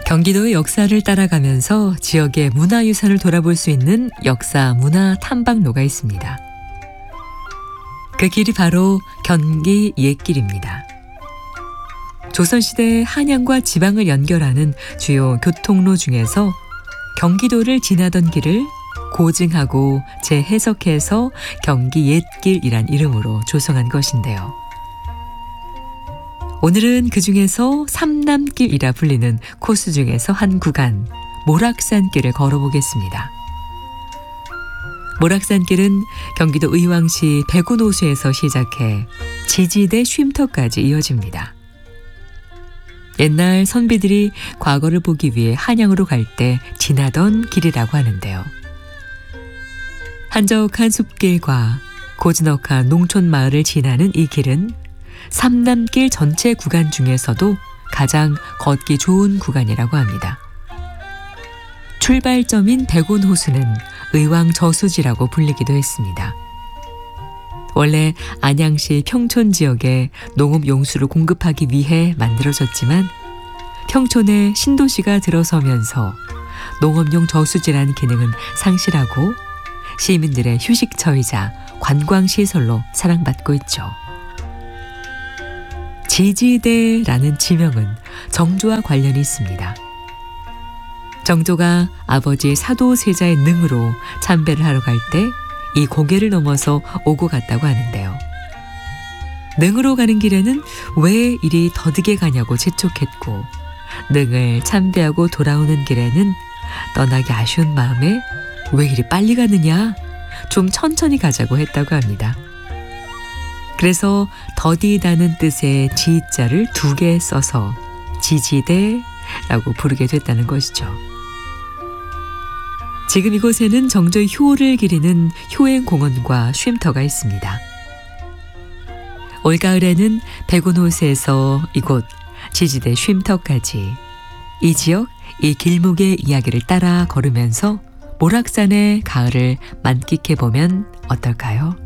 경기도의 역사를 따라가면서 지역의 문화유산을 돌아볼 수 있는 역사 문화 탐방로가 있습니다. 그 길이 바로 경기 옛길입니다. 조선시대 한양과 지방을 연결하는 주요 교통로 중에서 경기도를 지나던 길을 고증하고 재해석해서 경기 옛길이란 이름으로 조성한 것인데요. 오늘은 그 중에서 삼남길이라 불리는 코스 중에서 한 구간, 모락산길을 걸어보겠습니다. 모락산길은 경기도 의왕시 백운호수에서 시작해 지지대 쉼터까지 이어집니다. 옛날 선비들이 과거를 보기 위해 한양으로 갈 때 지나던 길이라고 하는데요. 한적한 숲길과 고즈넉한 농촌 마을을 지나는 이 길은 삼남길 전체 구간 중에서도 가장 걷기 좋은 구간이라고 합니다. 출발점인 백운호수는 의왕 저수지라고 불리기도 했습니다. 원래 안양시 평촌 지역에 농업 용수를 공급하기 위해 만들어졌지만 평촌에 신도시가 들어서면서 농업용 저수지라는 기능은 상실하고 시민들의 휴식처이자 관광시설로 사랑받고 있죠. 지지대라는 지명은 정조와 관련이 있습니다. 정조가 아버지 사도세자의 능으로 참배를 하러 갈 때 이 고개를 넘어서 오고 갔다고 하는데요. 능으로 가는 길에는 왜 이리 더디게 가냐고 재촉했고 능을 참배하고 돌아오는 길에는 떠나기 아쉬운 마음에 왜 이리 빨리 가느냐? 좀 천천히 가자고 했다고 합니다. 그래서 더디다는 뜻의 지자를 2개 써서 지지대라고 부르게 됐다는 것이죠. 지금 이곳에는 정조의 효를 기리는 효행공원과 쉼터가 있습니다. 올가을에는 백운호수에서 이곳 지지대 쉼터까지 이 지역, 이 길목의 이야기를 따라 걸으면서 모락산의 가을을 만끽해보면 어떨까요?